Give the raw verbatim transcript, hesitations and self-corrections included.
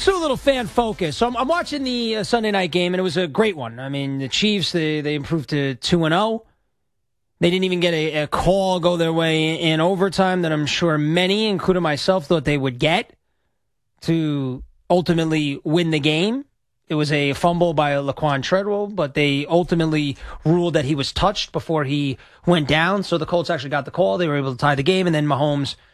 Let's do a little fan focus. So I'm, I'm watching the uh, Sunday night game, and it was a great one. I mean, the Chiefs, they, they improved to two and oh. They didn't even get a, a call go their way in overtime that I'm sure many, including myself, thought they would get to ultimately win the game. It was a fumble by Laquan Treadwell, but they ultimately ruled that he was touched before he went down. So the Colts actually got the call. They were able to tie the game, and then Mahomes